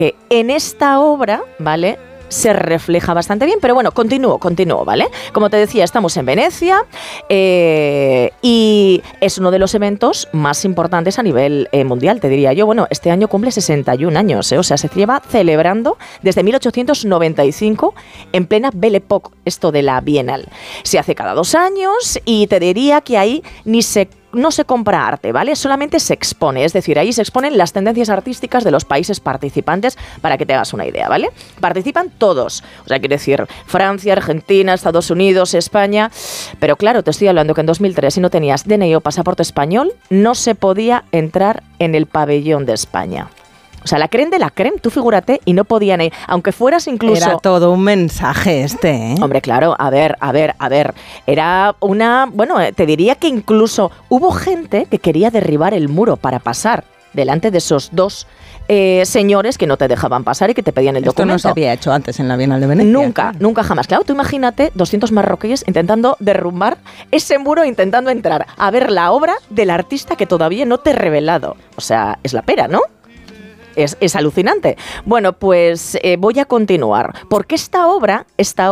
En esta obra, ¿vale?, se refleja bastante bien, pero bueno, continúo, ¿vale? Como te decía, estamos en Venecia y es uno de los eventos más importantes a nivel mundial, te diría yo. Bueno, este año cumple 61 años, o sea, se lleva celebrando desde 1895 en plena Belle Époque, esto de la Bienal. Se hace cada 2 años y te diría que ahí no se compra arte, ¿vale? Solamente se expone, es decir, ahí se exponen las tendencias artísticas de los países participantes, para que te hagas una idea, ¿vale? Participan todos, o sea, quiere decir Francia, Argentina, Estados Unidos, España, pero claro, te estoy hablando que en 2003, si no tenías DNI o pasaporte español, no se podía entrar en el pabellón de España. O sea, la creme de la creme, tú figúrate, y no podían ir, aunque fueras incluso... Era todo un mensaje este, ¿eh? Hombre, claro, a ver, era una... Bueno, te diría que incluso hubo gente que quería derribar el muro para pasar delante de esos 2 señores que no te dejaban pasar y que te pedían el documento. Esto no se había hecho antes en la Bienal de Venecia. Nunca jamás. Claro, tú imagínate 200 marroquíes intentando derrumbar ese muro, intentando entrar a ver la obra del artista que todavía no te he revelado. O sea, es la pera, ¿no? Es alucinante. Bueno, pues voy a continuar, porque esta obra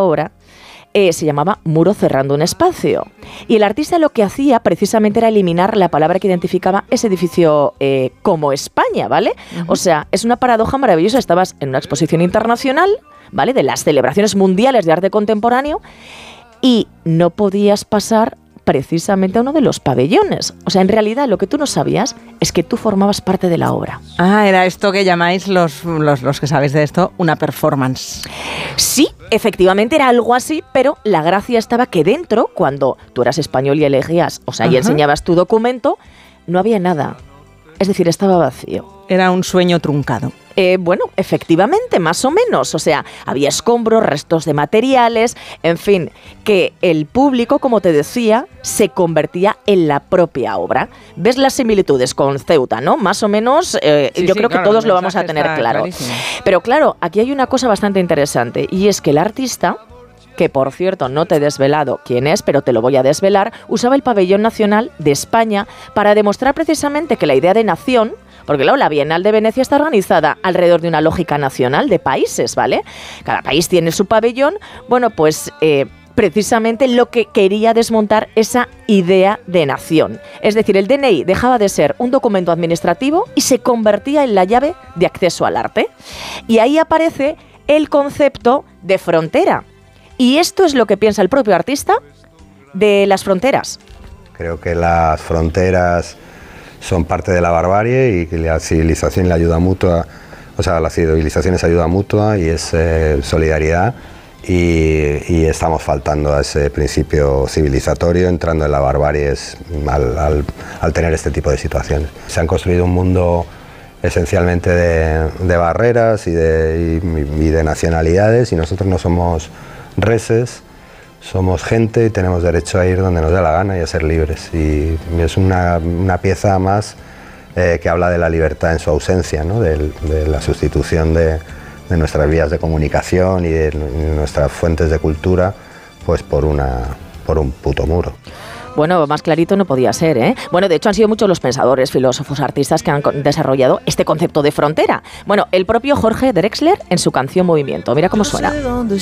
se llamaba Muro cerrando un espacio. Y el artista lo que hacía precisamente era eliminar la palabra que identificaba ese edificio como España, ¿vale? Uh-huh. O sea, es una paradoja maravillosa. Estabas en una exposición internacional, ¿vale?, de las celebraciones mundiales de arte contemporáneo, y no podías pasar precisamente a uno de los pabellones. O sea, en realidad lo que tú no sabías es que tú formabas parte de la obra. Ah, era esto que llamáis los que sabéis de esto, una performance. Sí, efectivamente era algo así, pero la gracia estaba que dentro, cuando tú eras español y elegías, o sea, y enseñabas tu documento, no había nada. Es decir, estaba vacío. Era un sueño truncado. Bueno, efectivamente, más o menos. O sea, había escombros, restos de materiales, en fin, que el público, como te decía, se convertía en la propia obra. ¿Ves las similitudes con Ceuta, no? Más o menos, yo creo que todos lo vamos a tener claro. Clarísimo. Pero claro, aquí hay una cosa bastante interesante, y es que el artista, que por cierto no te he desvelado quién es, pero te lo voy a desvelar, usaba el pabellón nacional de España para demostrar precisamente que la idea de nación, porque claro, la Bienal de Venecia está organizada alrededor de una lógica nacional de países, ¿vale? Cada país tiene su pabellón. Bueno, pues precisamente lo que quería desmontar esa idea de nación. Es decir, el DNI dejaba de ser un documento administrativo y se convertía en la llave de acceso al arte. Y ahí aparece el concepto de frontera. Y esto es lo que piensa el propio artista de las fronteras. Creo que las fronteras son parte de la barbarie y que la civilización y la ayuda mutua, o sea, la civilización es ayuda mutua y es solidaridad, y estamos faltando a ese principio civilizatorio, entrando en la barbarie al tener este tipo de situaciones. Se han construido un mundo esencialmente de barreras y de nacionalidades, y nosotros no somos reses, somos gente y tenemos derecho a ir donde nos dé la gana y a ser libres. Y es una pieza más que habla de la libertad en su ausencia, ¿no? De la sustitución de nuestras vías de comunicación y de nuestras fuentes de cultura, pues por un puto muro. Bueno, más clarito no podía ser, ¿eh? Bueno, de hecho han sido muchos los pensadores, filósofos, artistas que han desarrollado este concepto de frontera. Bueno, el propio Jorge Drexler en su canción Movimiento. Mira cómo suena.